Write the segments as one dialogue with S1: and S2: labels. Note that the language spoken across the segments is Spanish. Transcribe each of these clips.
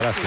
S1: Gracias.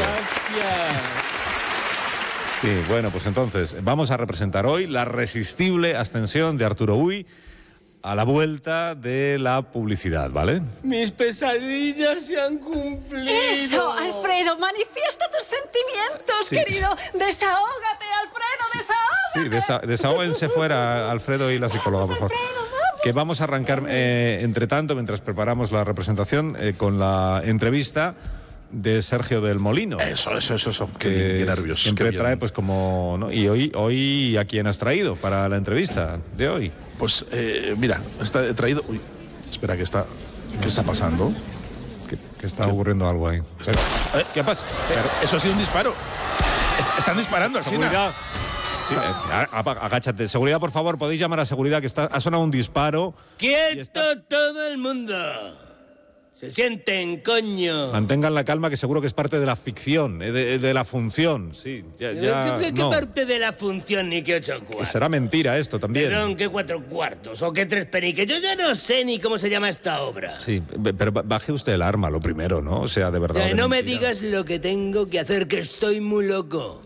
S1: Sí, bueno, pues entonces vamos a representar hoy la resistible ascensión de Arturo Uy a la vuelta de la publicidad, ¿vale?
S2: Mis pesadillas se han cumplido.
S3: Eso, Alfredo, manifiesta tus sentimientos,
S1: Sí.
S3: querido. Desahógate, Alfredo, desahógate.
S1: Sí, desahóguense fuera, Alfredo y la psicóloga, por favor.
S3: Alfredo, vamos.
S1: Que vamos a arrancar, entre tanto, mientras preparamos la representación, con la entrevista de Sergio del Molino.
S4: Eso.
S1: Que
S4: Qué nervios.
S1: siempre
S4: qué bien.
S1: trae, pues como... ¿no? Y hoy ¿a quién has traído para la entrevista de hoy?
S4: Pues mira, he traído... Uy, espera, ¿qué está pasando?
S1: Que está ocurriendo algo ahí. Pero, ¿qué pasa?
S4: Eso ha sido un disparo. Están disparando, Alsina.
S1: Seguridad. Sí, agáchate. Seguridad, por favor, podéis llamar a seguridad, que ha sonado un disparo.
S2: ¡Quieto todo el mundo! Se sienten, coño.
S1: Mantengan la calma, que seguro que es parte de la ficción, de la función. Sí,
S2: ¿Qué
S1: no.
S2: parte de la función ni qué 8
S1: Que
S2: cuartos?
S1: será mentira esto también.
S2: Perdón, ¿qué 4 cuartos? ¿O qué 3 peniques? Yo ya no sé ni cómo se llama esta obra.
S1: Sí, pero baje usted el arma, lo primero, ¿no? O sea, de verdad. de
S2: No me
S1: mentira.
S2: digas lo que tengo que hacer, que estoy muy loco.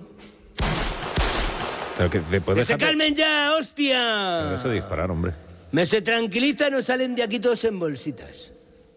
S1: Pero que después
S2: ¡Que se calmen ya, hostia!
S1: Pero deje de disparar, hombre.
S2: Me se tranquilizan o salen de aquí todos en bolsitas.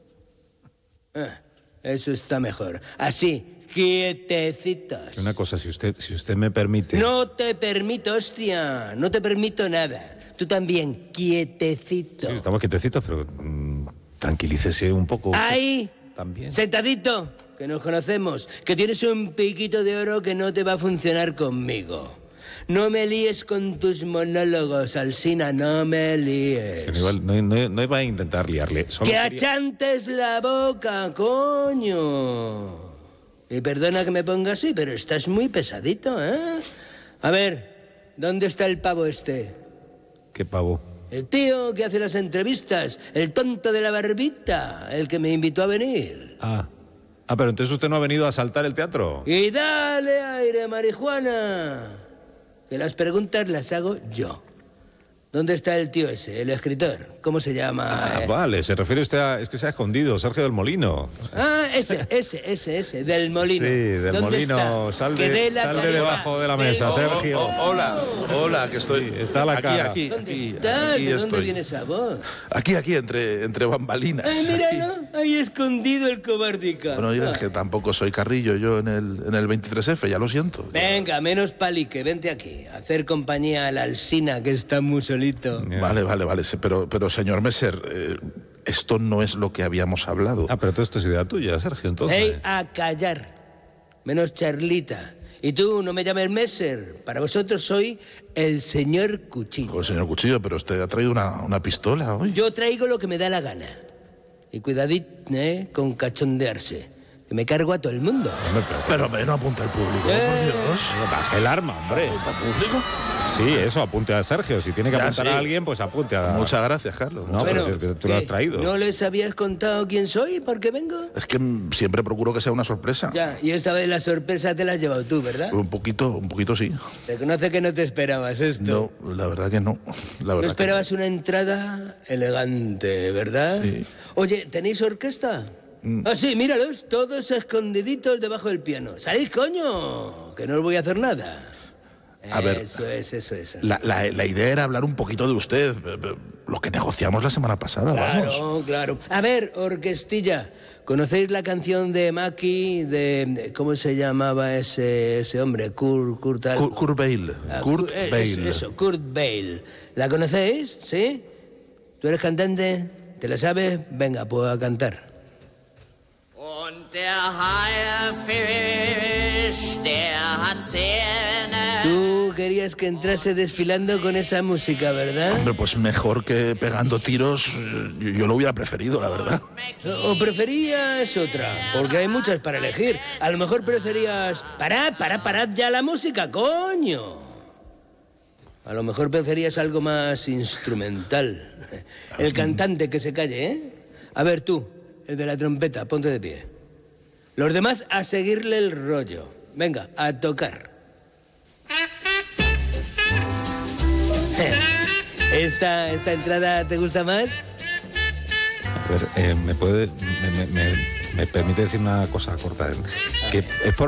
S2: Eso está mejor. Así, quietecitos.
S1: Una cosa, si usted me permite.
S2: No te permito, hostia. No te permito nada. Tú también, quietecito.
S1: Sí, estamos quietecitos, pero tranquilícese un poco.
S2: Ahí,
S1: También.
S2: sentadito, que nos conocemos, que tienes un piquito de oro que no te va a funcionar conmigo. No me líes con tus monólogos, Alsina, no me líes.
S1: No iba a intentar liarle. Solo
S2: ¡Que
S1: quería-
S2: achantes la boca, coño! Y perdona que me ponga así, pero estás muy pesadito, ¿eh? A ver, ¿dónde está el pavo este?
S1: ¿Qué pavo?
S2: El tío que hace las entrevistas, el tonto de la barbita, el que me invitó a venir.
S1: Pero entonces usted no ha venido a asaltar el teatro.
S2: Y dale aire, marihuana, que las preguntas las hago yo. ¿Dónde está el tío ese, el escritor? ¿Cómo se llama?
S1: Vale, se refiere usted a... Es que se ha escondido, Sergio del Molino.
S2: Ese, del Molino.
S1: Sí, del
S2: ¿Dónde
S1: Molino.
S2: está?
S1: Sal
S2: Que dé
S1: de
S2: la cara.
S1: debajo de la mesa, Sergio.
S4: Hola, que estoy...
S1: Sí, está la cara.
S2: ¿Dónde estás?
S4: aquí
S2: ¿De dónde
S4: estoy.
S2: viene esa voz?
S4: Aquí, entre bambalinas.
S2: Ay, míralo, ahí escondido el cobardica.
S4: Bueno, yo es que tampoco soy carrillo yo en el 23F, ya lo siento.
S2: Venga, menos palique, vente aquí. A hacer compañía a la Alsina, que está muy solito.
S4: Vale, sí, pero señor Messer, esto no es lo que habíamos hablado.
S1: Pero todo esto es idea tuya, Sergio, entonces.
S2: Hey, a callar. Menos charlita. Y tú, no me llames Messer. Para vosotros soy el señor Cuchillo.
S4: Joder, señor Cuchillo, pero usted ha traído una pistola hoy.
S2: Yo traigo lo que me da la gana. Y cuidadit, con cachondearse. Que me cargo a todo el mundo.
S4: Pero hombre, no apunta al público, por Dios.
S1: Baje el arma, hombre.
S4: ¿Apunta al público?
S1: Sí, eso, apunte a Sergio. Si tiene que
S4: Ya,
S1: apuntar
S4: sí.
S1: a alguien, pues apunte a...
S4: Muchas gracias, Carlos.
S1: No,
S4: Muchas
S1: pero
S4: gracias.
S1: que tú lo has traído.
S2: ¿No les habías contado quién soy y por qué vengo?
S4: Es que siempre procuro que sea una sorpresa.
S2: Ya, y esta vez la sorpresa te la has llevado tú, ¿verdad?
S4: Un poquito sí.
S2: Reconoce que no te esperabas esto.
S4: No, la verdad que no. La
S2: No
S4: verdad
S2: esperabas una entrada elegante, ¿verdad?
S4: Sí.
S2: Oye, ¿tenéis orquesta? Ah, sí, míralos, todos escondiditos debajo del piano. ¡Salid, coño! Que no os voy a hacer nada.
S4: A ver,
S2: Eso es.
S4: que la idea era hablar un poquito de usted. Lo que negociamos la semana pasada, vamos.
S2: Claro. A ver, orquestilla, ¿conocéis la canción de Maki, de ¿cómo se llamaba ese hombre? Kurt
S4: Bale. Kurt Bale.
S2: Eso, Kurt Bale. ¿La conocéis? ¿Sí? ¿Tú eres cantante? ¿Te la sabes? Venga, pues a cantar.
S5: Und der Haierfisch, der hat Zähne.
S2: Tú querías que entrase desfilando con esa música, ¿verdad?
S4: Hombre, pues mejor que pegando tiros, yo lo hubiera preferido, la verdad.
S2: ¿O preferías otra? Porque hay muchas para elegir. A lo mejor preferías... Parad ya la música, coño. A lo mejor preferías algo más instrumental. El cantante que se calle, ¿eh? A ver tú, el de la trompeta, ponte de pie. Los demás a seguirle el rollo. Venga, a tocar. ¿Esta entrada te gusta más?
S1: A ver, ¿me permite decir una cosa corta? Que es por